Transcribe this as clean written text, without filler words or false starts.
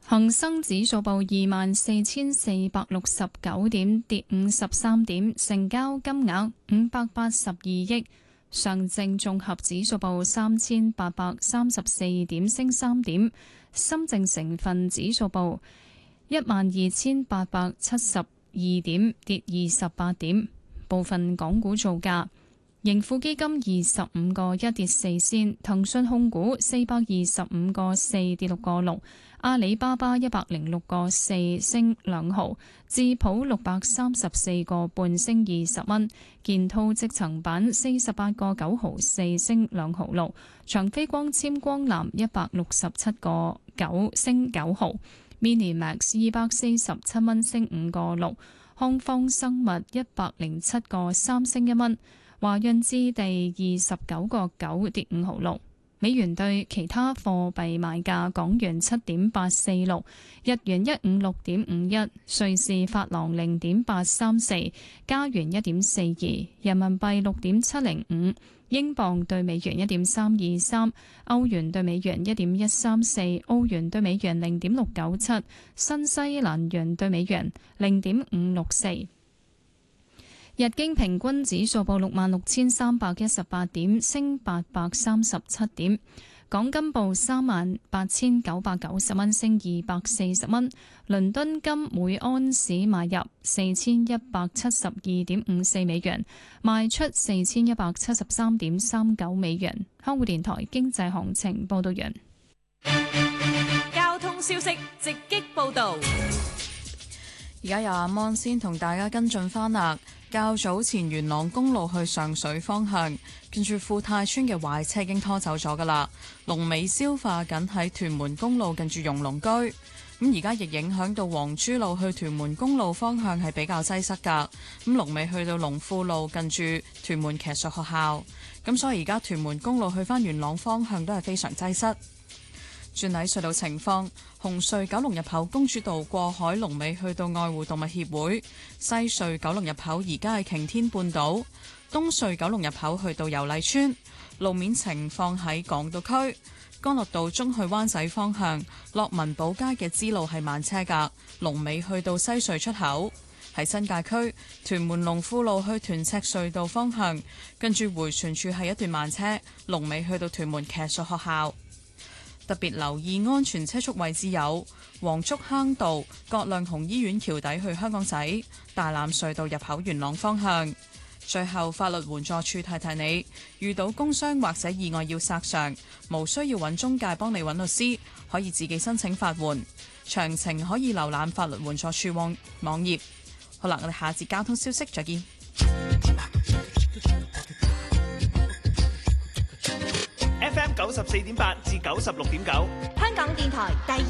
恒生指數報24,469點，跌53點，成交金額582億。上證綜合指數報3,834點，升3點。深證成分指數報12,872點，跌28點。部分港股造價。盈富基金25個1跌4仙，騰訊控股425個4跌6個6，阿里巴巴106個4升2毫，智普634個半升20蚊，建滔積層板48個9毫4升2毫6，長飛光纖光纜167個9升9毫，Minimax 247蚊升5個6，康方生物107個3升1蚊。華潤置地29個9跌5毫6，美元對其他貨幣賣價：港元7.846，日元156.51，瑞士法郎0.834，加元1.42，人民幣6.705，英鎊對美元1.323，歐元對美元1.134，澳元對美元0.697，新西蘭元對美元0.564。日經平均指數報66,318點，升837點。港金報38,990蚊，升240蚊。倫敦金每安士買入4,172.54美元，賣出4,173.39美元。香港電台經濟行情報道完。 交通消息直擊報道。 而家由阿芒先同大家跟進返啦。較早前元朗公路去上水方向，近住富泰村嘅壞車已經拖走咗噶啦。龍尾消化緊喺屯門公路近住融龍居，咁而家亦影響到黃珠路去屯門公路方向係比較擠塞噶。咁龍尾去到龍富路近住屯門騎術學校，咁所以而家屯門公路去返元朗方向都係非常擠塞。轉睇隧道情況，紅隧九龍入口公主道過海龍尾去到愛護動物協會，西隧九龍入口而家係擎天半島，東隧九龍入口去到油麗村。路面情況喺港島區，干諾道中去灣仔方向，樂民堡街嘅支路係慢車㗎，龍尾去到西隧出口。喺新界區，屯門龍富路去屯赤隧道方向，跟住迴旋處係一段慢車，龍尾去到屯門騎術學校。特別留意安全車速位置有黃竹坑道、葛量洪醫院橋底去香港仔、大欖隧道入口元朗方向。最後，法律援助處提提你，遇到工傷或者意外要索償，無需要揾中介幫你揾律師，可以自己申請法援。詳情可以瀏覽法律援助處網頁。好啦，我哋下節交通消息再見。 FM 94.8至96.9， 香港電台第